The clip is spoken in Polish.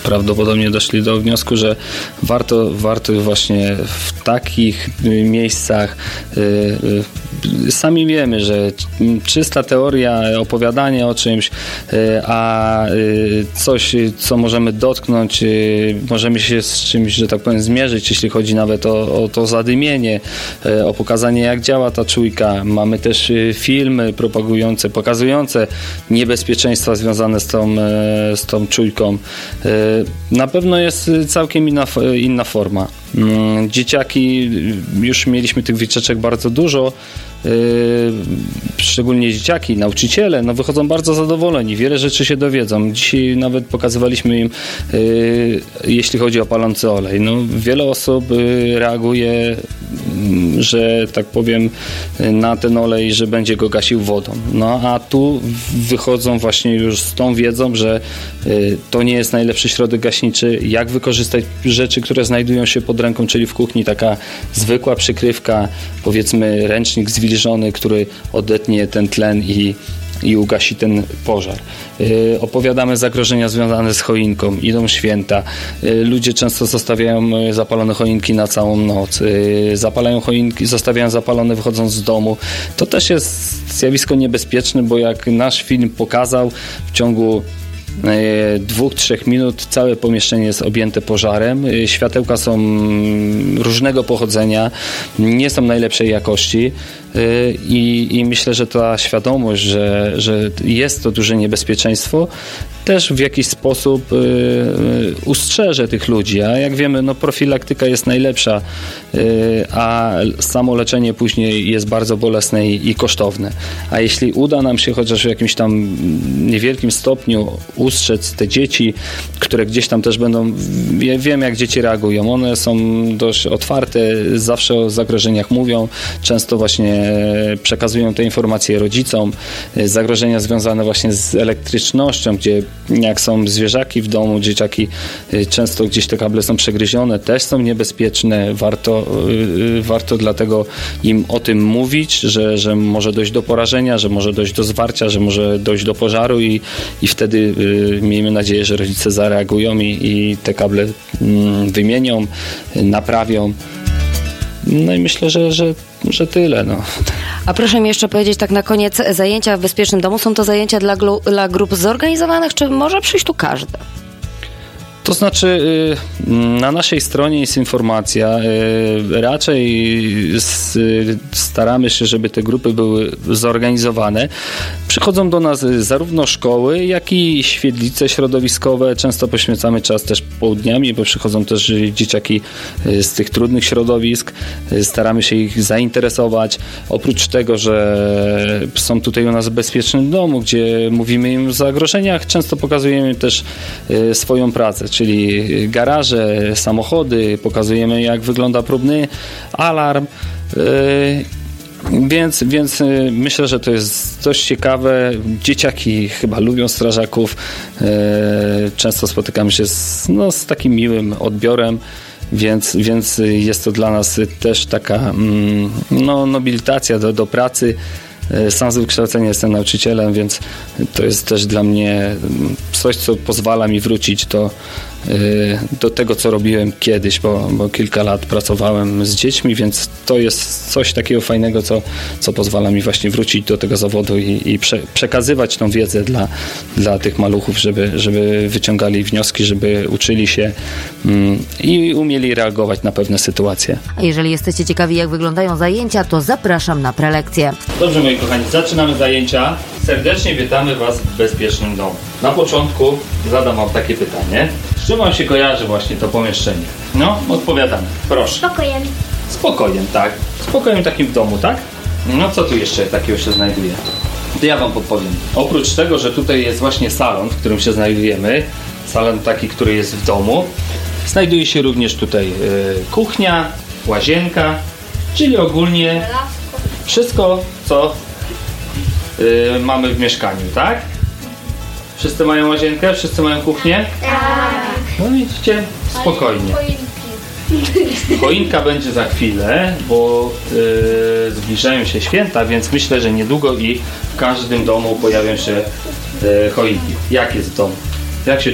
prawdopodobnie doszli do wniosku, że warto właśnie w takich miejscach, sami wiemy, że czysta teoria, opowiadanie o czymś, a coś, co możemy dotknąć, możemy się z czymś, że tak powiem, zmierzyć, jeśli chodzi nawet o to zadymienie, o pokazanie, jak działa ta czujka. Mamy też filmy pokazujące niebezpieczeństwa związane z tą czujką. Na pewno jest całkiem inna forma. Dzieciaki, już mieliśmy tych wycieczek bardzo dużo, szczególnie dzieciaki, nauczyciele, wychodzą bardzo zadowoleni, wiele rzeczy się dowiedzą. Dzisiaj nawet pokazywaliśmy im, jeśli chodzi o palący olej. Wiele osób reaguje, że tak powiem, na ten olej, że będzie go gasił wodą. A tu wychodzą właśnie już z tą wiedzą, że to nie jest najlepszy środek gaśniczy, jak wykorzystać rzeczy, które znajdują się pod ręką, czyli w kuchni, taka zwykła przykrywka, powiedzmy ręcznik zwilżony, który odetnie ten tlen i ugasi ten pożar. Opowiadamy zagrożenia związane z choinką, idą święta. Ludzie często zostawiają zapalone choinki na całą noc. Zapalają choinki, zostawiają zapalone wychodząc z domu. To też jest zjawisko niebezpieczne, bo jak nasz film pokazał, w ciągu 2-3 minut całe pomieszczenie jest objęte pożarem. Światełka są różnego pochodzenia, nie są najlepszej jakości i myślę, że ta świadomość, że jest to duże niebezpieczeństwo, też w jakiś sposób ustrzeże tych ludzi. A jak wiemy, profilaktyka jest najlepsza, a samo leczenie później jest bardzo bolesne i kosztowne. A jeśli uda nam się chociaż w jakimś tam niewielkim stopniu ustrzec te dzieci, które gdzieś tam też będą, ja wiem, jak dzieci reagują. One są dość otwarte, zawsze o zagrożeniach mówią, często właśnie przekazują te informacje rodzicom. Zagrożenia związane właśnie z elektrycznością, gdzie jak są zwierzaki w domu, dzieciaki, często gdzieś te kable są przegryzione, też są niebezpieczne. Warto dlatego im o tym mówić, że może dojść do porażenia, że może dojść do zwarcia, że może dojść do pożaru i wtedy miejmy nadzieję, że rodzice zareagują i te kable wymienią, naprawią. I myślę, że tyle. A proszę mi jeszcze powiedzieć tak na koniec, zajęcia w bezpiecznym domu, są to zajęcia dla grup zorganizowanych, czy może przyjść tu każdy? To znaczy, na naszej stronie jest informacja. Raczej staramy się, żeby te grupy były zorganizowane. Przychodzą do nas zarówno szkoły, jak i świetlice środowiskowe. Często poświęcamy czas też południami, bo przychodzą też dzieciaki z tych trudnych środowisk. Staramy się ich zainteresować. Oprócz tego, że są tutaj u nas w bezpiecznym domu, gdzie mówimy im o zagrożeniach, często pokazujemy też swoją pracę, czyli garaże, samochody, pokazujemy, jak wygląda próbny alarm. Więc myślę, że to jest dość ciekawe. Dzieciaki chyba lubią strażaków. Często spotykamy się z takim miłym odbiorem, więc jest to dla nas też taka nobilitacja do pracy. Sam z wykształcenia jestem nauczycielem, więc to jest też dla mnie coś, co pozwala mi wrócić do tego, co robiłem kiedyś, bo kilka lat pracowałem z dziećmi, więc to jest coś takiego fajnego, co pozwala mi właśnie wrócić do tego zawodu i przekazywać tą wiedzę dla tych maluchów, żeby wyciągali wnioski, żeby uczyli się i umieli reagować na pewne sytuacje. A jeżeli jesteście ciekawi, jak wyglądają zajęcia, to zapraszam na prelekcję. Dobrze, moi kochani, zaczynamy zajęcia. Serdecznie witamy Was w bezpiecznym domu. Na początku zadam Wam takie pytanie. Z czym Wam się kojarzy właśnie to pomieszczenie? Odpowiadamy. Proszę. Spokojem. Spokojem, tak. Spokojem takim w domu, tak? Co tu jeszcze takiego się znajduje? To ja Wam podpowiem. Oprócz tego, że tutaj jest właśnie salon, w którym się znajdujemy, salon taki, który jest w domu, znajduje się również tutaj kuchnia, łazienka, czyli ogólnie wszystko, co mamy w mieszkaniu, tak? Wszyscy mają łazienkę? Wszyscy mają kuchnię? Tak. Widzicie? Spokojnie. Choinka będzie za chwilę, bo zbliżają się święta, więc myślę, że niedługo i w każdym domu pojawią się choinki. Jak jest w domu? Jak się